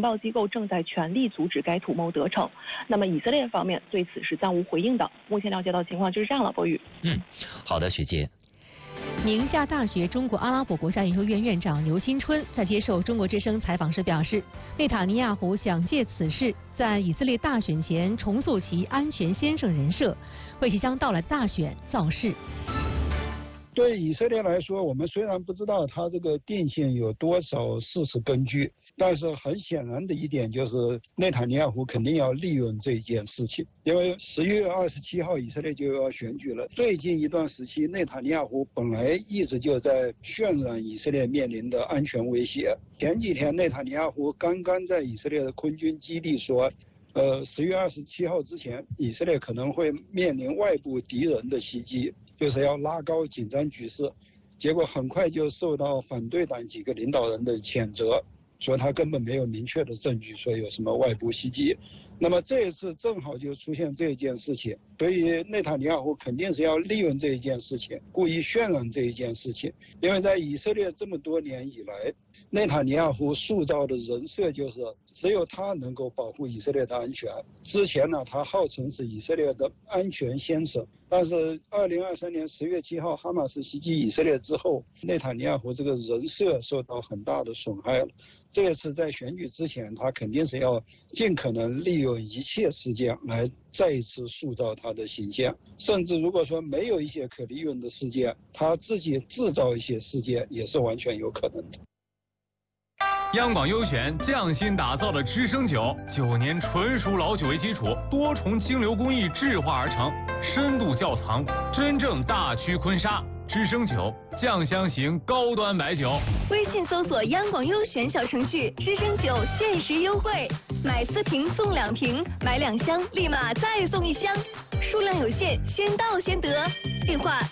情报机构正在全力阻止该图谋得逞。那么以色列方面对此是暂无回应的。目前了解到情况就是这样了，博宇。 好的，许杰。 宁夏大学中国阿拉伯国家研究院院长刘新春在接受中国之声采访时表示，内塔尼亚胡想借此事在以色列大选前重塑其安全先生人设，为即将到来大选造势。 对以色列来说，我们虽然不知道它这个定性有多少事实根据，但是很显然的一点就是内塔尼亚胡肯定要利用这件事情，因为11月27号以色列就要选举了。最近一段时期，内塔尼亚胡本来一直就在渲染以色列面临的安全威胁。前几天内塔尼亚胡刚刚在以色列的空军基地说，10月27号之前，以色列可能会面临外部敌人的袭击，就是要拉高紧张局势。结果很快就受到反对党几个领导人的谴责，说他根本没有明确的证据说有什么外部袭击。那么这一次正好就出现这件事情，所以内塔尼亚胡肯定是要利用这一件事情，故意渲染这一件事情。因为在以色列这么多年以来，内塔尼亚胡塑造的人设就是只有他能够保护以色列的安全。之前呢，他号称是以色列的安全先生，但是2023年10月7号哈马斯袭击以色列之后，内塔尼亚胡这个人设受到很大的损害了。这一次在选举之前，他肯定是要尽可能利用一切事件来再一次塑造他的形象，甚至如果说没有一些可利用的事件，他自己制造一些事件也是完全有可能的。 央广优选匠心打造的知声酒，9年纯熟老酒为基础，多重清流工艺制化而成，深度窖藏，真正大曲坤沙。知声酒，酱香型高端白酒。 微信搜索央广优选小程序，知声酒限时优惠，买4瓶送2瓶，买2箱立马再送1箱，数量有限，先到先得。电话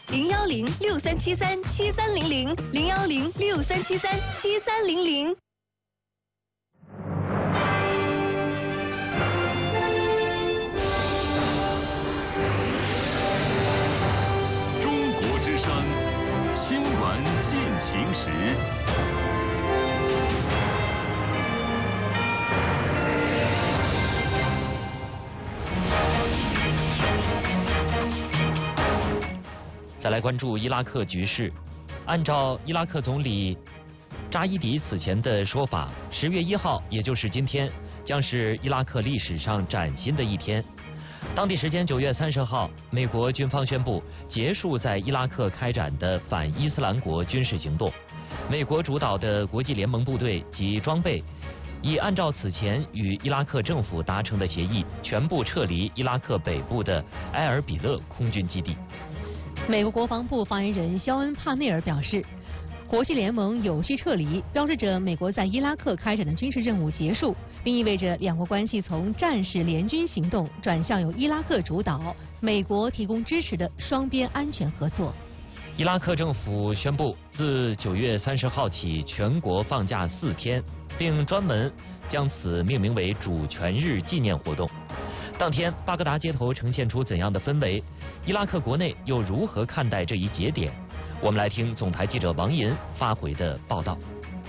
010-6373-7300，010-6373-7300。 再来关注伊拉克局势。按照伊拉克总理扎伊迪此前的说法，10月1号，也就是今天，将是伊拉克历史上崭新的一天。当地时间9月30号，美国军方宣布结束在伊拉克开展的反伊斯兰国军事行动。美国主导的国际联盟部队及装备已按照此前与伊拉克政府达成的协议，全部撤离伊拉克北部的埃尔比勒空军基地。 美国国防部发言人肖恩·帕内尔表示，国际联盟有序撤离，标志着美国在伊拉克开展的军事任务结束，并意味着两国关系从战时联军行动转向由伊拉克主导、美国提供支持的双边安全合作。 伊拉克政府宣布，自9月30号起，全国放假4天，并专门将此命名为主权日纪念活动。当天，巴格达街头呈现出怎样的氛围？伊拉克国内又如何看待这一节点？我们来听总台记者王银发回的报道。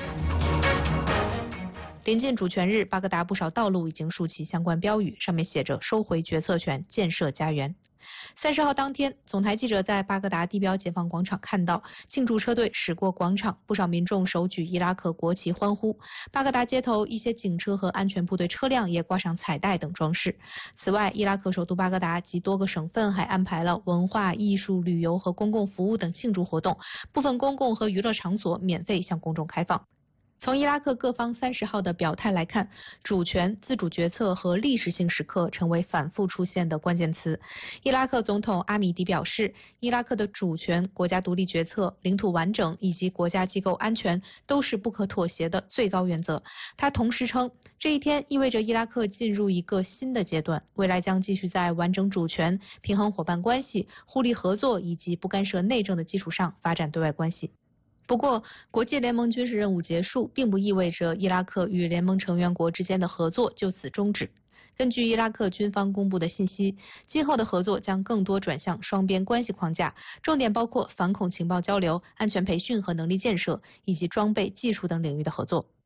临近主权日，巴格达不少道路已经竖起相关标语，上面写着“收回决策权，建设家园”。30号当天，总台记者在巴格达地标解放广场看到庆祝车队驶过广场，不少民众手举伊拉克国旗欢呼。巴格达街头一些警车和安全部队车辆也挂上彩带等装饰。此外，伊拉克首都巴格达及多个省份还安排了文化艺术、旅游和公共服务等庆祝活动，部分公共和娱乐场所免费向公众开放。从伊拉克各方30号的表态来看，主权、自主决策和历史性时刻成为反复出现的关键词。伊拉克总统阿米迪表示，伊拉克的主权、国家独立决策、领土完整以及国家机构安全都是不可妥协的最高原则。他同时称，这一天意味着伊拉克进入一个新的阶段，未来将继续在完整主权、平衡伙伴关系、互利合作以及不干涉内政的基础上发展对外关系。不过，国际联盟军事任务结束，并不意味着伊拉克与联盟成员国之间的合作就此终止。根据伊拉克军方公布的信息，今后的合作将更多转向双边关系框架，重点包括反恐情报交流、安全培训和能力建设，以及装备、技术等领域的合作。